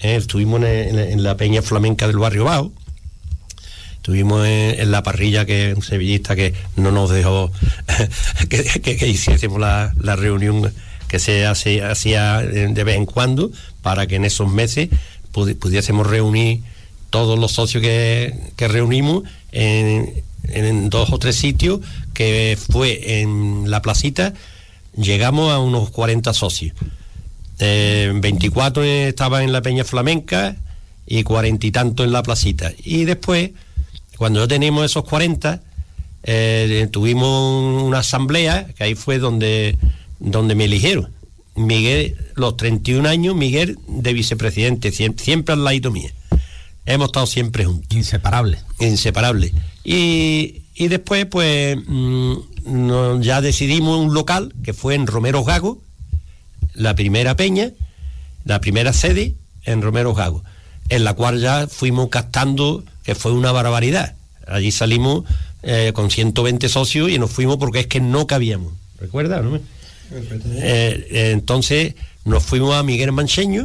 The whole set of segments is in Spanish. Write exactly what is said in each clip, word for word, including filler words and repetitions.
Eh, estuvimos en, en, en la Peña Flamenca del Barrio Bajo. Estuvimos en, en la parrilla, que un sevillista que no nos dejó que, que, que hiciésemos la, la reunión que se hace, hacía de vez en cuando, para que en esos meses pudi- pudiésemos reunir todos los socios que, que reunimos en, en dos o tres sitios, que fue en la placita. Llegamos a unos cuarenta socios. Eh, veinticuatro estaban en la Peña Flamenca y cuarenta y tanto en la placita. Y después, cuando ya teníamos esos cuarenta, eh, tuvimos una asamblea, que ahí fue donde, donde me eligieron. Miguel, los treinta y un años, Miguel de vicepresidente, siempre, siempre al ladito mío. Hemos estado siempre juntos. Inseparables. Inseparables. Y, y después, pues, mmm, no, ya decidimos un local, que fue en Romero Gago, la primera peña, la primera sede en Romero Gago, en la cual ya fuimos captando, que fue una barbaridad. Allí salimos eh, con ciento veinte socios y nos fuimos porque es que no cabíamos. ¿Recuerdas, no? Eh, eh, entonces nos fuimos a Miguel Mancheño,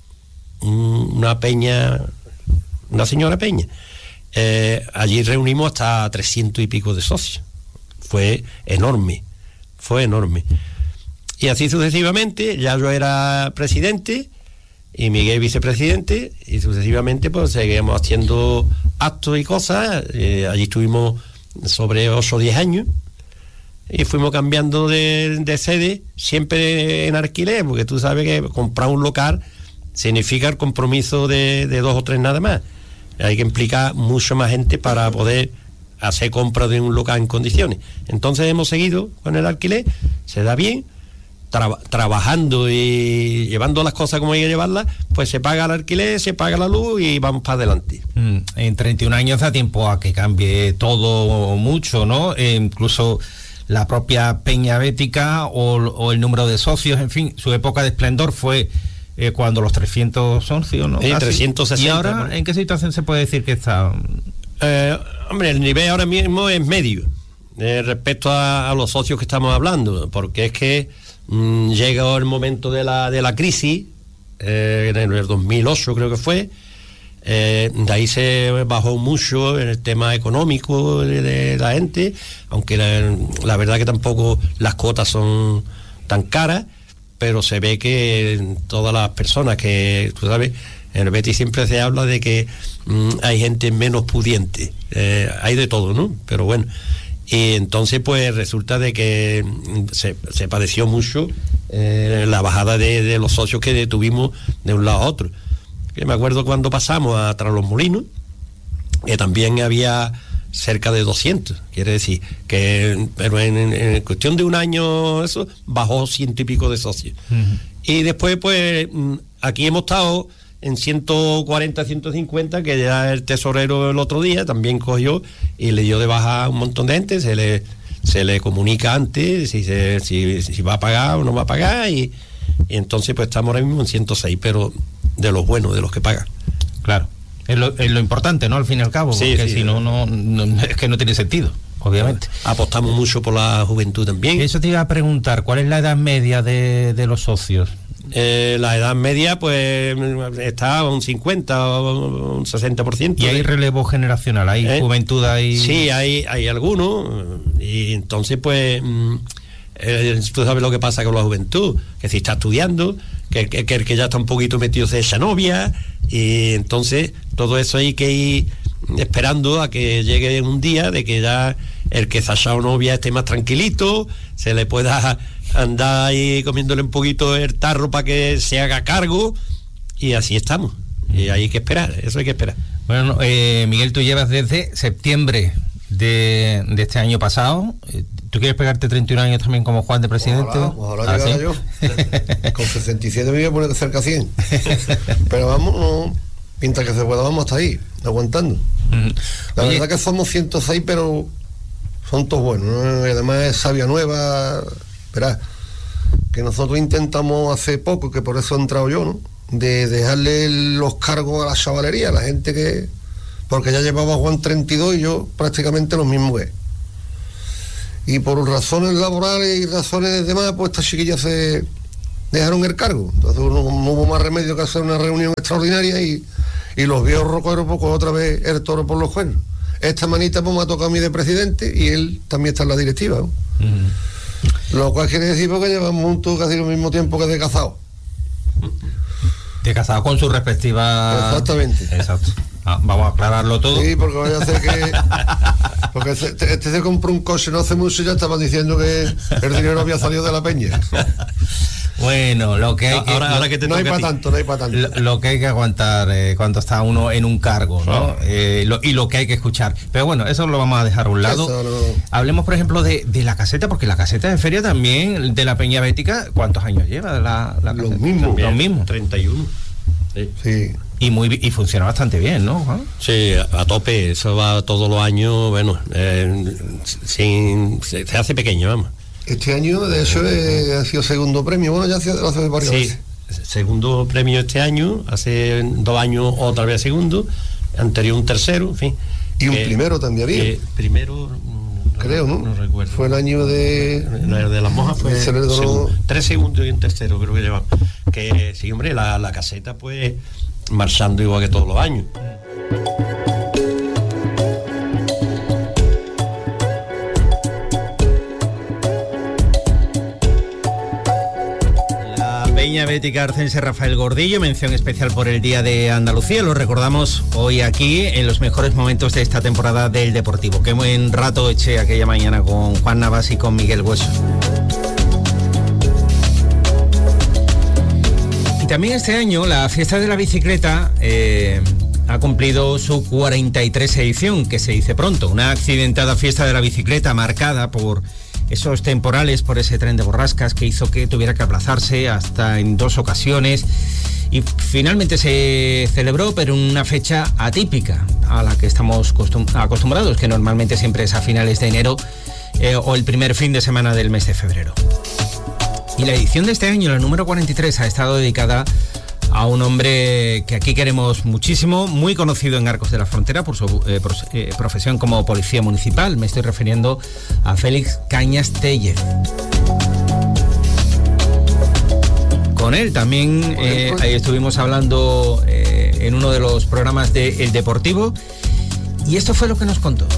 una peña, una señora peña. Eh, allí reunimos hasta trescientos y pico de socios. Fue enorme, fue enorme. Y así sucesivamente, ya yo era presidente y Miguel vicepresidente, y sucesivamente pues seguíamos haciendo actos y cosas. Eh, allí estuvimos sobre ocho o diez años y fuimos cambiando de, de sede, siempre en alquiler, porque tú sabes que comprar un local significa el compromiso de, de dos o tres nada más. Hay que implicar mucho más gente para poder hacer compras de un local en condiciones. Entonces hemos seguido con el alquiler, se da bien, tra- trabajando y llevando las cosas como hay que llevarlas, pues se paga el alquiler, se paga la luz y vamos para adelante. Mm, en treinta y un años da tiempo a que cambie todo mucho, ¿no? Eh, incluso la propia Peña Bética o, o el número de socios, en fin, su época de esplendor fue eh, cuando los trescientos socios, ¿no? Sí, trescientos sesenta. ¿Y ahora, ¿no? ¿En qué situación se puede decir que está? Eh, hombre, el nivel ahora mismo es medio eh, respecto a, a los socios que estamos hablando, porque es que mmm, llega el momento de la, de la crisis, eh, en el dos mil ocho creo que fue. Eh, de ahí se bajó mucho el tema económico de, de la gente, aunque la, la verdad que tampoco las cuotas son tan caras, pero se ve que todas las personas que, tú sabes, en el Betis siempre se habla de que mmm, hay gente menos pudiente, eh, hay de todo, ¿no? Pero bueno, y entonces pues resulta de que se, se padeció mucho eh, la bajada de, de los socios que tuvimos de un lado a otro. Que me acuerdo cuando pasamos a Tras los Molinos, que también había cerca de doscientos, quiere decir que, pero en, en, en cuestión de un año eso bajó ciento y pico de socios. Uh-huh. Y después pues aquí hemos estado en ciento cuarenta, ciento cincuenta, que ya el tesorero el otro día también cogió y le dio de baja a un montón de gente, se le se le comunica antes si, se, si, si va a pagar o no va a pagar, y, y entonces pues estamos ahora mismo en ciento seis, pero de los buenos, de los que pagan. Claro, es lo, es lo importante, ¿no? Al fin y al cabo, sí, porque sí, si no, no, no, es que no tiene sentido, obviamente. Apostamos mucho por la juventud también. Eso te iba a preguntar, ¿cuál es la edad media de, de los socios? Eh, la edad media pues está a un cincuenta o un sesenta por ciento. ¿Y hay relevo generacional? ¿Hay ¿Eh? juventud ahí? Sí, hay, hay algunos, y entonces pues eh, tú sabes lo que pasa con la juventud, que si está estudiando, que, que, que el que ya está un poquito metido se echa novia, y entonces todo eso hay que ir esperando a que llegue un día de que ya el que se ha echado novia esté más tranquilito, se le pueda andar ahí comiéndole un poquito el tarro para que se haga cargo, y así estamos, y hay que esperar, eso hay que esperar. Bueno, eh, Miguel, tú llevas desde septiembre de, de este año pasado. ¿Tú quieres pegarte treinta y un años también como Juan de presidente? Ojalá, ojalá ¿Ah, llegara ¿sí? yo. Con sesenta y siete me voy a poner cerca a cien. Pero vamos, no, mientras que se pueda, vamos hasta ahí, aguantando. Uh-huh. La Oye, verdad que somos ciento seis, pero son todos buenos, ¿no? Y además es savia nueva. Verás, que nosotros intentamos hace poco, que por eso he entrado yo, ¿no? De dejarle los cargos a la chavalería, a la gente que... Porque ya llevaba Juan treinta y dos y yo prácticamente lo mismo que... Y por razones laborales y razones demás, pues esta chiquilla se, dejaron el cargo. Entonces no, no hubo más remedio que hacer una reunión extraordinaria y, y los viejos roqueros, pues otra vez el toro por los cuernos. Esta manita pues me ha tocado a mí de presidente y él también está en la directiva, ¿no? Uh-huh. Lo cual quiere decir porque llevamos juntos casi lo mismo tiempo que de casado. De casado con su respectiva... Exactamente. Exacto. Ah, vamos a aclararlo todo. Sí, porque vaya a hacer que... Porque este, este se compró un coche no hace mucho y ya estaban diciendo que el dinero había salido de la peña. Bueno, lo que hay que... Ahora, ahora que te no hay para tanto, no hay para tanto. Lo, lo que hay que aguantar eh, cuando está uno en un cargo, ¿no? Oh. Eh, lo, y lo que hay que escuchar. Pero bueno, eso lo vamos a dejar a un lado. Eso, no. Hablemos, por ejemplo, de, de la caseta, porque la caseta de feria también, de la Peña Bética, ¿cuántos años lleva la, la Los mismos. Los mismos. treinta y uno. Sí. Sí. Y muy y funciona bastante bien, ¿no, Juan? Sí, a, a tope, eso va todos los años, bueno, eh, sin, se, se hace pequeño, vamos. Este año, de hecho, eh, ha sido segundo premio, bueno, ya hace, hace varios sí, veces. Segundo premio este año, hace dos años otra vez segundo, anterior un tercero, en fin. Y un eh, primero también había. Eh, primero... Creo, ¿no? No recuerdo. Fue el año de... El de las monjas fue... Segundo, tres segundos y un tercero, creo que llevamos. Que sí, hombre, la, la caseta, pues, marchando igual que todos los años. Peña Bética Arcense Rafael Gordillo, mención especial por el Día de Andalucía. Lo recordamos hoy aquí en los mejores momentos de esta temporada del Deportivo. Qué buen rato eché aquella mañana con Juan Navas y con Miguel Hueso. Y también este año la fiesta de la bicicleta eh, ha cumplido su cuarenta y tres edición, que se dice pronto. Una accidentada fiesta de la bicicleta marcada por esos temporales, por ese tren de borrascas que hizo que tuviera que aplazarse hasta en dos ocasiones, y finalmente se celebró, pero en una fecha atípica a la que estamos costum- acostumbrados, que normalmente siempre es a finales de enero eh, o el primer fin de semana del mes de febrero. Y la edición de este año, la número cuarenta y tres, ha estado dedicada a un hombre que aquí queremos muchísimo, muy conocido en Arcos de la Frontera por su eh, pro, eh, profesión como policía municipal. Me estoy refiriendo a Félix Cañas Tellez. Con él también eh, ahí estuvimos hablando eh, en uno de los programas de El Deportivo, y esto fue lo que nos contó.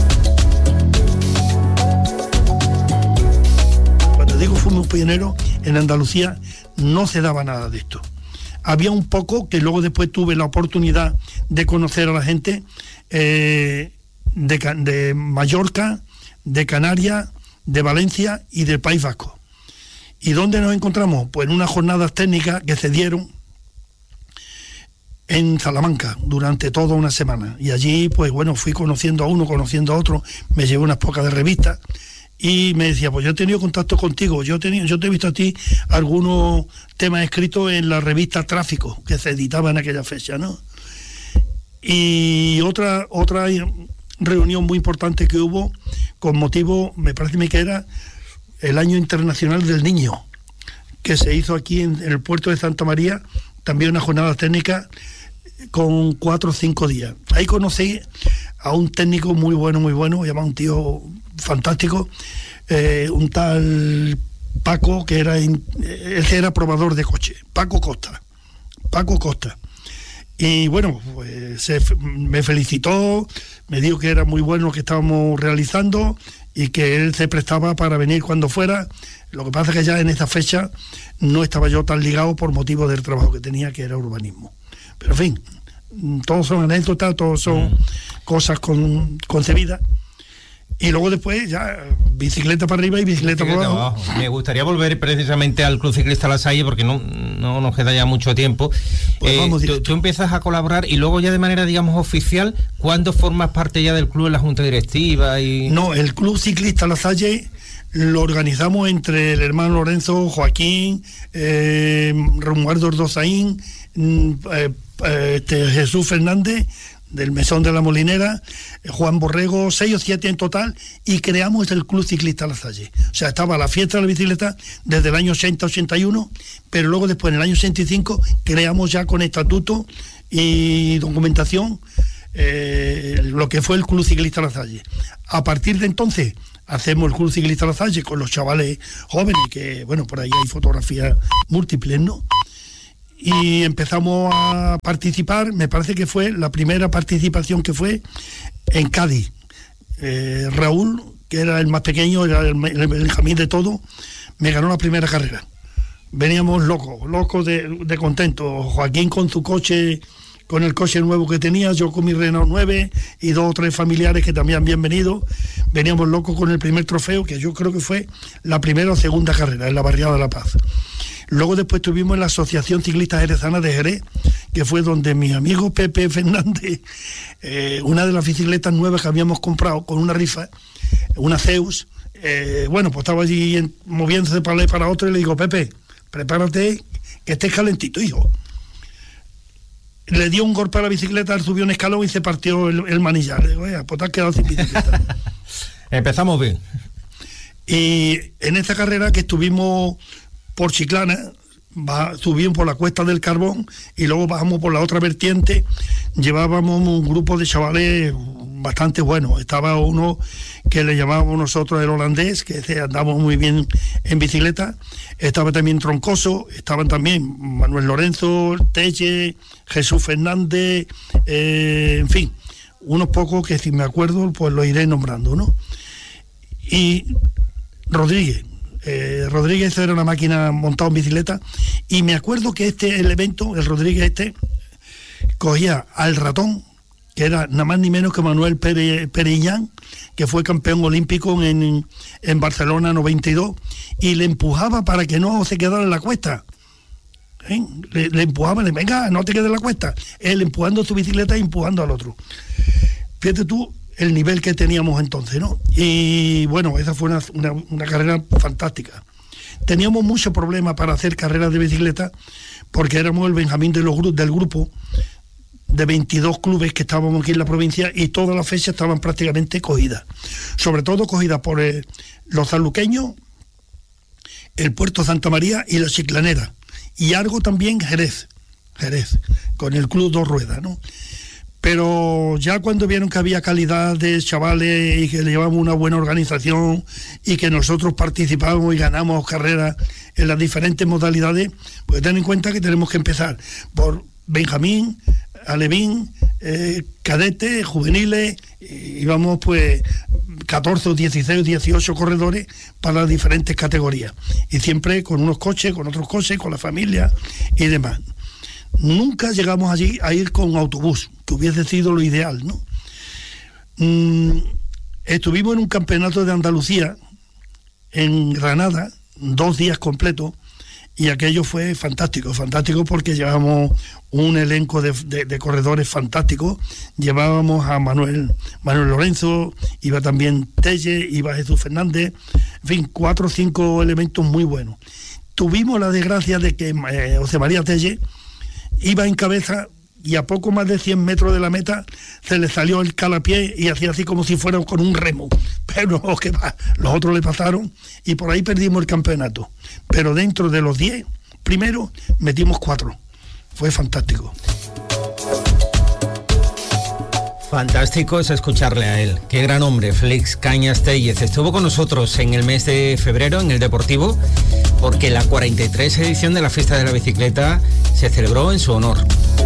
Cuando digo fuimos pioneros, en Andalucía no se daba nada de esto. Había un poco que luego después tuve la oportunidad de conocer a la gente eh, de, de Mallorca, de Canarias, de Valencia y del País Vasco. ¿Y dónde nos encontramos? Pues en unas jornadas técnicas que se dieron en Salamanca durante toda una semana. Y allí, pues bueno, fui conociendo a uno, conociendo a otro, me llevé unas pocas de revistas. Y me decía, pues yo he tenido contacto contigo, yo he, tenido, yo te he visto a ti algunos temas escritos en la revista Tráfico, que se editaba en aquella fecha, ¿no? Y otra otra reunión muy importante que hubo, con motivo, me parece que era el Año Internacional del Niño, que se hizo aquí en, en el puerto de Santa María, también una jornada técnica con cuatro o cinco días. Ahí conocí a un técnico muy bueno, muy bueno, llamado un tío fantástico, eh, un tal Paco, que era, él era probador de coche, Paco Costa, Paco Costa. Y bueno, pues se, me felicitó, me dijo que era muy bueno lo que estábamos realizando y que él se prestaba para venir cuando fuera. Lo que pasa es que ya en esa fecha no estaba yo tan ligado por motivo del trabajo que tenía, que era urbanismo. Pero en fin, todos son anécdotas, todos son mm. cosas con, concebidas. Y luego después ya bicicleta para arriba y bicicleta, bicicleta para abajo. abajo. Me gustaría volver precisamente al Club Ciclista La Salle, porque no, no nos queda ya mucho tiempo. Pues eh, vamos tú, tú empiezas a colaborar y luego ya de manera, digamos, oficial, ¿cuándo formas parte ya del club en la Junta Directiva? Y... No, el Club Ciclista La Salle lo organizamos entre el hermano Lorenzo, Joaquín, eh, Romualdo Ordozaín, eh, eh, este, Jesús Fernández, del Mesón de la Molinera, Juan Borrego, seis o siete en total, y creamos el Club Ciclista La Salle. O sea, estaba la fiesta de la bicicleta desde el año ochenta ochenta y uno, pero luego después, en el año ochenta y cinco, creamos ya con estatuto y documentación eh, lo que fue el Club Ciclista La Salle. A partir de entonces, hacemos el Club Ciclista La Salle con los chavales jóvenes, que bueno, por ahí hay fotografías múltiples, ¿no? Y empezamos a participar, me parece que fue la primera participación que fue en Cádiz. Eh, Raúl, que era el más pequeño, era el, el Benjamín de todo, me ganó la primera carrera. Veníamos locos, locos de, de contentos. Joaquín con su coche, con el coche nuevo que tenía, yo con mi Renault nueve y dos o tres familiares que también habían venido. Veníamos locos con el primer trofeo, que yo creo que fue la primera o segunda carrera en la barriada de La Paz. Luego después tuvimos la Asociación Ciclista Jerezana de Jerez, que fue donde mi amigo Pepe Fernández, eh, una de las bicicletas nuevas que habíamos comprado con una rifa, una Zeus, eh, bueno, pues estaba allí en, moviéndose para un para otro, y le digo, Pepe, prepárate, que estés calentito, hijo. Le dio un golpe a la bicicleta, subió un escalón y se partió el, el manillar. Le digo, oye, pues te has quedado sin bicicleta. Empezamos bien. Y en esta carrera que estuvimos por Chiclana, va, subimos por la Cuesta del Carbón y luego bajamos por la otra vertiente. Llevábamos un grupo de chavales bastante buenos. Estaba uno que le llamábamos nosotros el holandés, que andamos muy bien en bicicleta. Estaba también Troncoso, estaban también Manuel Lorenzo, Telle, Jesús Fernández, eh, en fin, unos pocos que si me acuerdo pues lo iré nombrando, ¿no? Y Rodríguez. Eh, Rodríguez era una máquina montada en bicicleta, y me acuerdo que este el evento, el Rodríguez este, cogía al ratón, que era nada más ni menos que Manuel Pere, Perillán, que fue campeón olímpico en, en Barcelona noventa y dos, y le empujaba para que no se quedara en la cuesta. ¿Eh? Le, le empujaba, le venga, no te quedes en la cuesta. Él empujando su bicicleta y empujando al otro. Fíjate tú el nivel que teníamos entonces, ¿no? Y bueno, esa fue una, una, una carrera fantástica. Teníamos muchos problemas para hacer carreras de bicicleta, porque éramos el Benjamín de los, del grupo de veintidós clubes que estábamos aquí en la provincia, y todas las fechas estaban prácticamente cogidas. Sobre todo cogidas por eh, los sanluqueños, el Puerto Santa María y la Chiclanera. Y algo también Jerez, Jerez, con el Club Dos Ruedas, ¿no? Pero ya cuando vieron que había calidad de chavales y que le llevamos una buena organización y que nosotros participábamos y ganamos carreras en las diferentes modalidades, pues ten en cuenta que tenemos que empezar por Benjamín, Alevín, eh, cadetes, juveniles, y vamos pues catorce o dieciséis o dieciocho corredores para las diferentes categorías. Y siempre con unos coches, con otros coches, con la familia y demás. Nunca llegamos allí a ir con autobús, que hubiese sido lo ideal, ¿no? Mm, estuvimos en un campeonato de Andalucía, en Granada, dos días completos, y aquello fue fantástico, fantástico porque llevábamos un elenco de, de, de corredores fantásticos. Llevábamos a Manuel, Manuel Lorenzo, iba también Telle, iba Jesús Fernández, en fin, cuatro o cinco elementos muy buenos. Tuvimos la desgracia de que eh, José María Telle iba en cabeza, y a poco más de cien metros de la meta se le salió el calapié y hacía así como si fuera con un remo. Pero no, que va, los otros le pasaron y por ahí perdimos el campeonato. Pero dentro de los diez primero metimos cuatro. Fue fantástico. Fantástico es escucharle a él. Qué gran hombre, Félix Cañas Tellez. Estuvo con nosotros en el mes de febrero en el Deportivo, porque la cuarenta y tres edición de la Fiesta de la Bicicleta se celebró en su honor.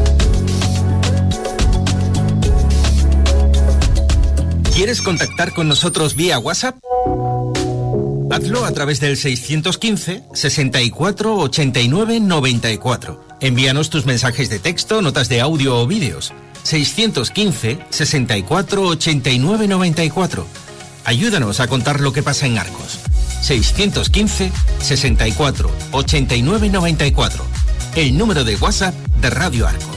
¿Quieres contactar con nosotros vía WhatsApp? Hazlo a través del seiscientos quince, sesenta y cuatro, ochenta y nueve, noventa y cuatro. Envíanos tus mensajes de texto, notas de audio o vídeos. seiscientos quince, sesenta y cuatro, ochenta y nueve, noventa y cuatro. Ayúdanos a contar lo que pasa en Arcos. seiscientos quince, sesenta y cuatro, ochenta y nueve, noventa y cuatro. El número de WhatsApp de Radio Arcos.